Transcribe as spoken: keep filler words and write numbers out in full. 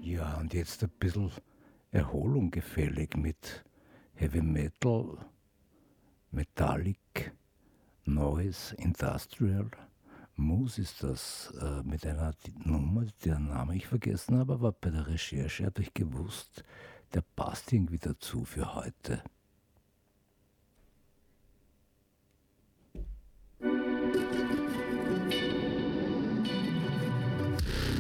Ja, und jetzt ein bisschen Erholung gefällig mit Heavy Metal, Metallic, Noise, Industrial. Moose ist das äh, mit einer Nummer, deren Name ich vergessen habe, aber bei der Recherche habe ich gewusst, der passt irgendwie dazu für heute.